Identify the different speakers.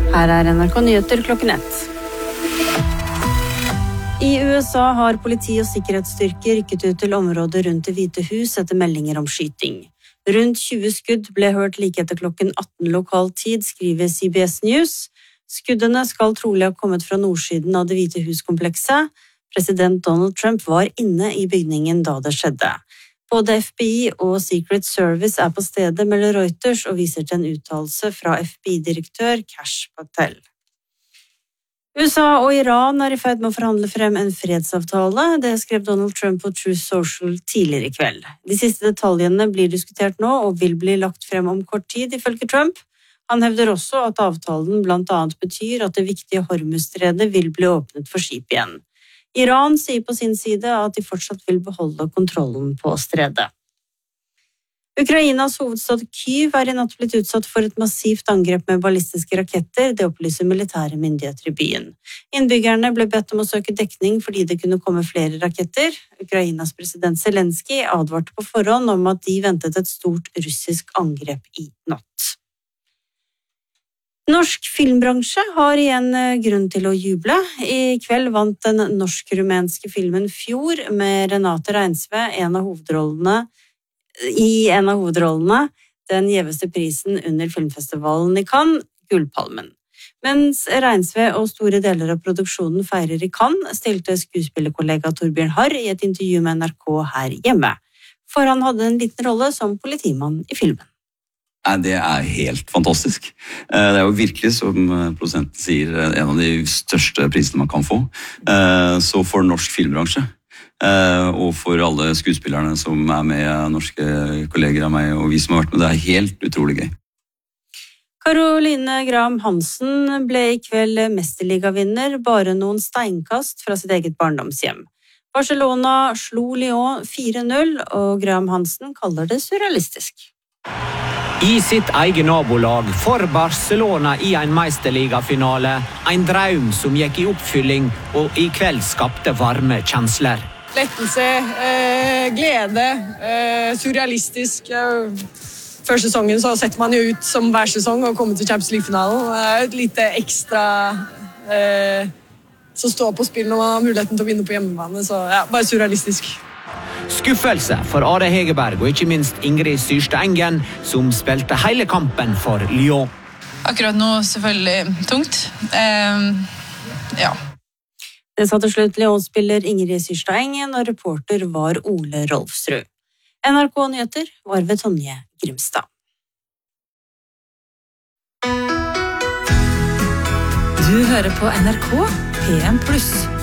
Speaker 1: Her NRK Nyheter klokken 1. I USA har politi og sikkerhetsstyrker rykket ut til området rundt Det hvite hus etter meldinger om skyting. Rundt 20 skudd ble hørt like etter klokken 18 lokal tid, skriver CBS News. Skuddene skal trolig ha kommet fra nordsiden av Det hvite hus-komplekset. President Donald Trump var inne i bygningen da det skjedde. Både FBI og Secret Service på stedet, melder Reuters, og viser til en uttalelse fra FBI-direktør Kash Patel. USA og Iran i ferd med å forhandle frem en fredsavtale. Det skrev Donald Trump på Truth Social tidligere i kveld. De siste detaljene blir diskutert nå og vil bli lagt frem om kort tid, ifølge Trump. Han hevder også at avtalen blant annet betyr at det viktige Hormuzstredet vil bli åpnet for skip igjen. Iran sier på sin side at de fortsatt vil beholde kontrollen på stredet. Ukrainas hovedstad Kyiv i natt blitt utsatt for et massivt angrep med ballistiske raketter, det opplyser militære myndigheter i byen. Innbyggerne ble bedt om å søke dekning fordi det kunne komme flere raketter. Ukrainas president Zelensky advarte på forhånd om at de ventet et stort russisk angrep i natt. Norsk filmbransje har igjen grunn til å juble. I kveld vant den norsk-rumenske filmen Fjord med Renate Reinsve en av hovedrollene, den gjeveste prisen under filmfestivalen i Cannes, Gullpalmen. Mens Reinsve og store deler av produksjonen feirer i Cannes, stilte skuespillerkollega Torbjørn Harr i et intervju med NRK her hjemme. For han hadde en liten rolle som politimann i filmen.
Speaker 2: Det helt fantastisk. Det jo virkelig, som produsenten sier, en av de største prisene man kan få. Så for norsk filmbransje, og for alle skuespillerne som med, norske kolleger av meg, og vi som har vært med, det helt utrolig gøy.
Speaker 1: Caroline Graham Hansen ble i kveld mesterligavinner, bare noen steinkast fra sitt eget barndomshjem. Barcelona slo Lyon 4-0, og Graham Hansen kaller det surrealistisk.
Speaker 3: I sitt eget nabolag for Barcelona i en meisterligafinale, en drøm som gikk i oppfylling og i kveld skapte varme kjensler.
Speaker 4: Lettelse, glede, surrealistisk. Før sesongen så setter man jo ut som hver sesong og kommer til Champions League-finalen. Et lite ekstra som står på spill når man har muligheten til å vinne på hjemmebane, så ja, bare surrealistisk.
Speaker 3: Skuffelse for Are Hegerberg og ikke minst Ingrid Syrstad Engen, som spilte hele kampen for Lyon.
Speaker 5: Akkurat nå selvfølgelig tungt. Ja.
Speaker 1: Det sa til slutt Lyon-spiller Ingrid Syrstad Engen, og reporter var Ole Rolfsrud. NRK Nyheter var ved Tonje Grimstad.
Speaker 6: Du hører på NRK P1+.